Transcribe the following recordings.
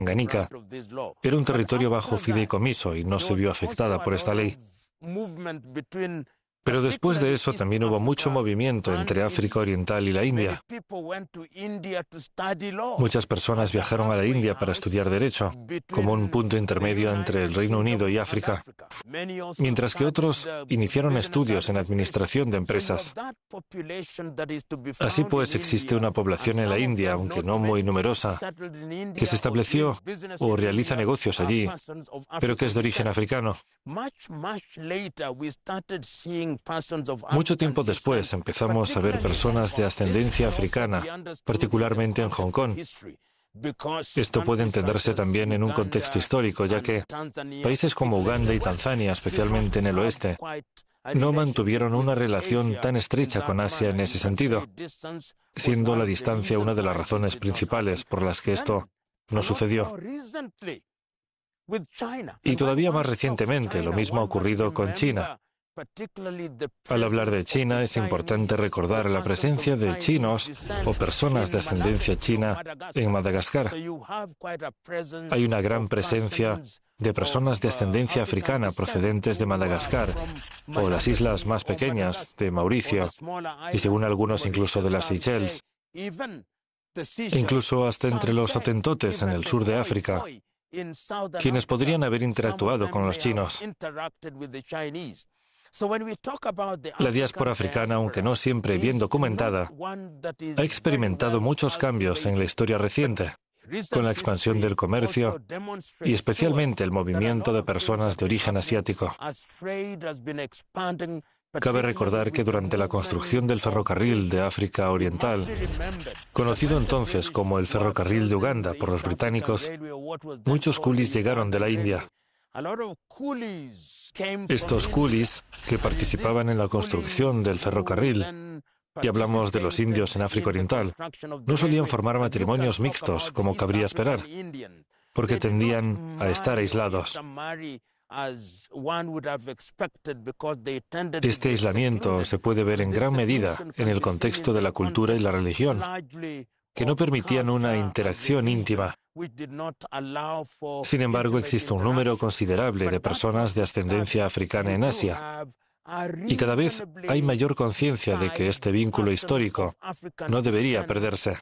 Tanganica era un territorio bajo fideicomiso y no se vio afectada por esta ley. Pero después de eso también hubo mucho movimiento entre África Oriental y la India. Muchas personas viajaron a la India para estudiar Derecho, como un punto intermedio entre el Reino Unido y África, mientras que otros iniciaron estudios en administración de empresas. Así pues, existe una población en la India, aunque no muy numerosa, que se estableció o realiza negocios allí, pero que es de origen africano. Mucho tiempo después empezamos a ver personas de ascendencia africana, particularmente en Hong Kong. Esto puede entenderse también en un contexto histórico, ya que países como Uganda y Tanzania, especialmente en el oeste, no mantuvieron una relación tan estrecha con Asia en ese sentido, siendo la distancia una de las razones principales por las que esto no sucedió. Y todavía más recientemente, lo mismo ha ocurrido con China. Al hablar de China, es importante recordar la presencia de chinos o personas de ascendencia china en Madagascar. Hay una gran presencia de personas de ascendencia africana procedentes de Madagascar o las islas más pequeñas de Mauricio y, según algunos, incluso de las Seychelles, incluso hasta entre los hotentotes en el sur de África, quienes podrían haber interactuado con los chinos. La diáspora africana, aunque no siempre bien documentada, ha experimentado muchos cambios en la historia reciente, con la expansión del comercio y especialmente el movimiento de personas de origen asiático. Cabe recordar que durante la construcción del ferrocarril de África Oriental, conocido entonces como el ferrocarril de Uganda por los británicos, muchos coolies llegaron de la India. Estos coolies, que participaban en la construcción del ferrocarril, y hablamos de los indios en África Oriental, no solían formar matrimonios mixtos, como cabría esperar, porque tendían a estar aislados. Este aislamiento se puede ver en gran medida en el contexto de la cultura y la religión, que no permitían una interacción íntima. Sin embargo, existe un número considerable de personas de ascendencia africana en Asia, y cada vez hay mayor conciencia de que este vínculo histórico no debería perderse.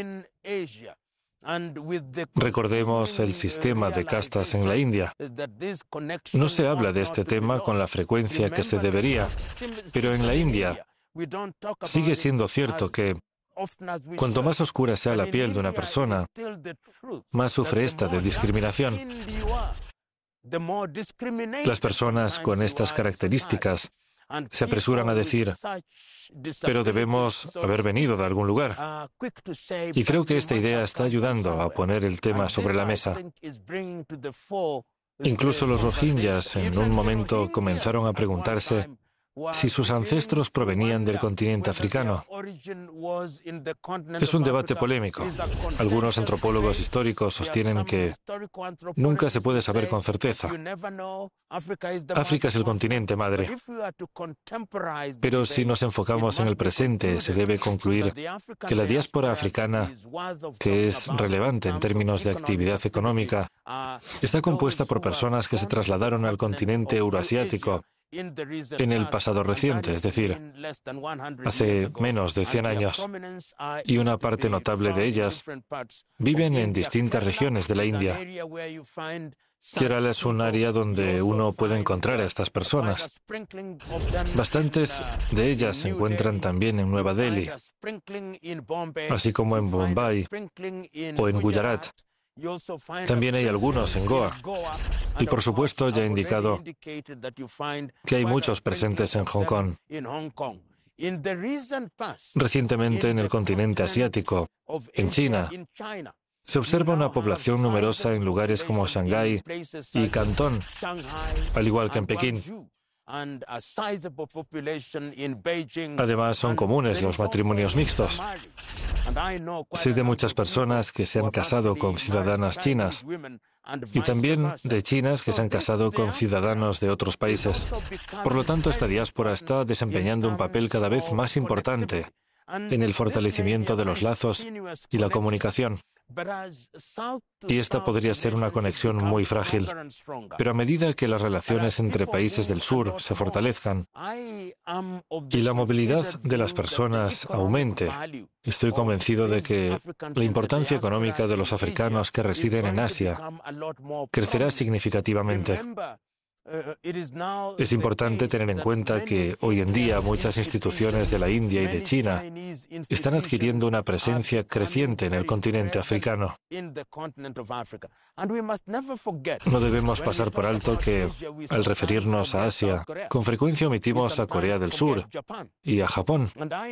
Recordemos el sistema de castas en la India. No se habla de este tema con la frecuencia que se debería, pero en la India sigue siendo cierto que cuanto más oscura sea la piel de una persona, más sufre ésta de discriminación. Las personas con estas características se apresuran a decir, pero debemos haber venido de algún lugar. Y creo que esta idea está ayudando a poner el tema sobre la mesa. Incluso los rohingyas en un momento comenzaron a preguntarse si sus ancestros provenían del continente africano. Es un debate polémico. Algunos antropólogos históricos sostienen que nunca se puede saber con certeza. África es el continente madre. Pero si nos enfocamos en el presente, se debe concluir que la diáspora africana, que es relevante en términos de actividad económica, está compuesta por personas que se trasladaron al continente euroasiático en el pasado reciente, es decir, hace menos de 100 años, y una parte notable de ellas viven en distintas regiones de la India. Kerala es un área donde uno puede encontrar a estas personas. Bastantes de ellas se encuentran también en Nueva Delhi, así como en Bombay o en Gujarat. También hay algunos en Goa. Y por supuesto ya he indicado que hay muchos presentes en Hong Kong. Recientemente en el continente asiático, en China, se observa una población numerosa en lugares como Shanghái y Cantón, al igual que en Pekín. Además, son comunes los matrimonios mixtos. Sé de muchas personas que se han casado con ciudadanas chinas y también de chinas que se han casado con ciudadanos de otros países. Por lo tanto, esta diáspora está desempeñando un papel cada vez más importante en el fortalecimiento de los lazos y la comunicación. Y esta podría ser una conexión muy frágil. Pero a medida que las relaciones entre países del sur se fortalezcan y la movilidad de las personas aumente, estoy convencido de que la importancia económica de los africanos que residen en Asia crecerá significativamente. Es importante tener en cuenta que hoy en día muchas instituciones de la India y de China están adquiriendo una presencia creciente en el continente africano. No debemos pasar por alto que, al referirnos a Asia, con frecuencia omitimos a Corea del Sur y a Japón.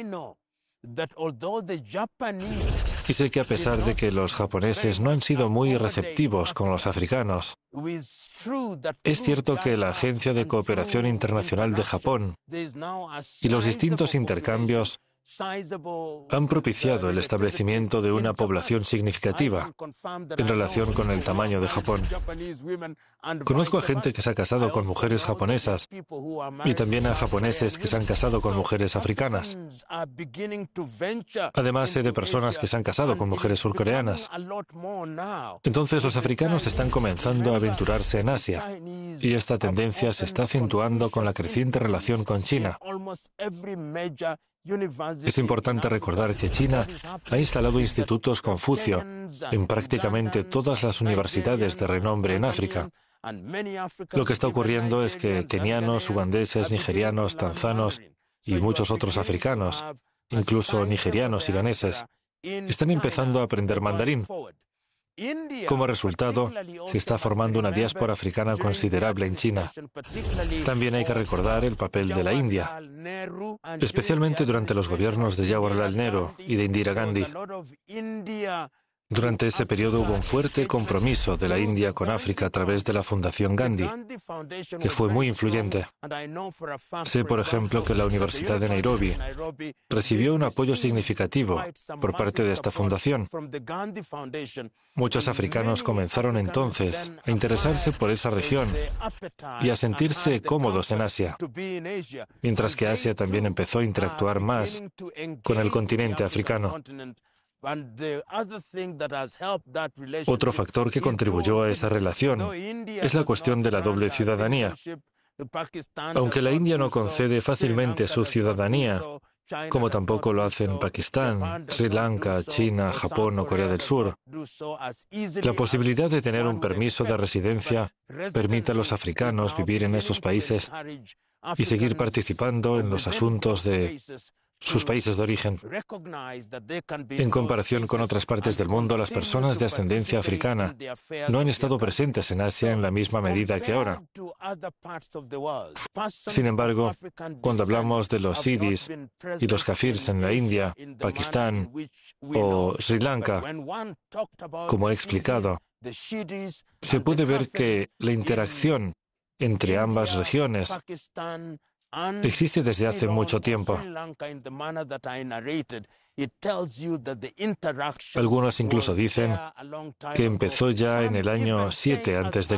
Y sé que a pesar de que los japoneses no han sido muy receptivos con los africanos, es cierto que la Agencia de Cooperación Internacional de Japón y los distintos intercambios han propiciado el establecimiento de una población significativa en relación con el tamaño de Japón. Conozco a gente que se ha casado con mujeres japonesas y también a japoneses que se han casado con mujeres africanas. Además, sé de personas que se han casado con mujeres surcoreanas. Entonces, los africanos están comenzando a aventurarse en Asia y esta tendencia se está acentuando con la creciente relación con China. Es importante recordar que China ha instalado institutos Confucio en prácticamente todas las universidades de renombre en África. Lo que está ocurriendo es que kenianos, ugandeses, nigerianos, tanzanos y muchos otros africanos, incluso nigerianos y ganeses, están empezando a aprender mandarín. Como resultado, se está formando una diáspora africana considerable en China. También hay que recordar el papel de la India, especialmente durante los gobiernos de Jawaharlal Nehru y de Indira Gandhi. Durante ese periodo hubo un fuerte compromiso de la India con África a través de la Fundación Gandhi, que fue muy influyente. Sé, por ejemplo, que la Universidad de Nairobi recibió un apoyo significativo por parte de esta fundación. Muchos africanos comenzaron entonces a interesarse por esa región y a sentirse cómodos en Asia, mientras que Asia también empezó a interactuar más con el continente africano. Otro factor que contribuyó a esa relación es la cuestión de la doble ciudadanía. Aunque la India no concede fácilmente su ciudadanía, como tampoco lo hacen Pakistán, Sri Lanka, China, Japón o Corea del Sur, la posibilidad de tener un permiso de residencia permite a los africanos vivir en esos países y seguir participando en los asuntos de sus países de origen. En comparación con otras partes del mundo, las personas de ascendencia africana no han estado presentes en Asia en la misma medida que ahora. Sin embargo, cuando hablamos de los Siddhis y los Kafirs en la India, Pakistán o Sri Lanka, como he explicado, se puede ver que la interacción entre ambas regiones existe desde hace mucho tiempo. Algunos incluso dicen que empezó ya en el año 7 a.C.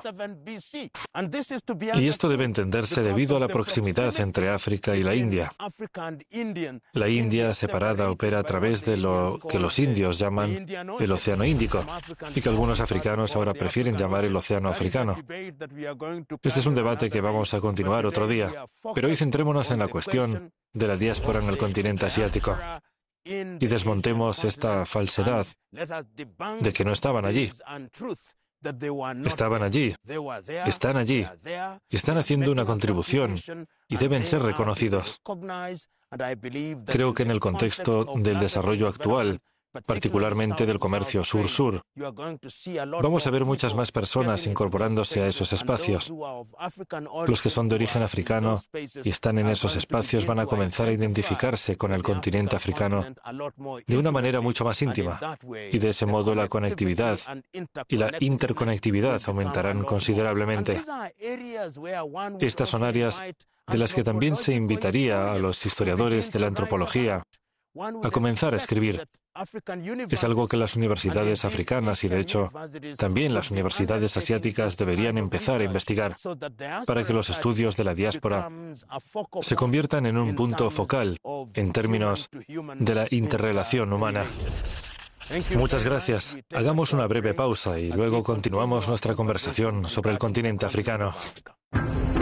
Y esto debe entenderse debido a la proximidad entre África y la India. La India separada opera a través de lo que los indios llaman el Océano Índico y que algunos africanos ahora prefieren llamar el Océano Africano. Este es un debate que vamos a continuar otro día, pero hoy centrémonos en la cuestión de la diáspora en el continente asiático. Y desmontemos esta falsedad de que no estaban allí. Estaban allí, están allí, y están haciendo una contribución y deben ser reconocidos. Creo que en el contexto del desarrollo actual, particularmente del comercio sur-sur, vamos a ver muchas más personas incorporándose a esos espacios. Los que son de origen africano y están en esos espacios van a comenzar a identificarse con el continente africano de una manera mucho más íntima, y de ese modo la conectividad y la interconectividad aumentarán considerablemente. Estas son áreas de las que también se invitaría a los historiadores de la antropología a comenzar a escribir. Es algo que las universidades africanas y, de hecho, también las universidades asiáticas deberían empezar a investigar para que los estudios de la diáspora se conviertan en un punto focal en términos de la interrelación humana. Muchas gracias. Hagamos una breve pausa y luego continuamos nuestra conversación sobre el continente africano.